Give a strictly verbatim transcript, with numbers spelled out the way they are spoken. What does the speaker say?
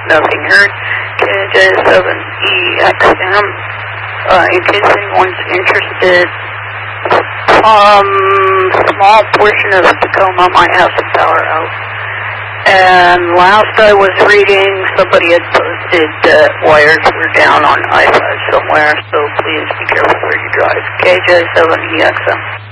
nothing heard. K J seven E X M. Uh, in case anyone's interested, um, small portion of Tacoma might have some power out. And last I was reading, somebody had posted that wires were down on I five somewhere, so please be careful where you drive. K J seven E X M.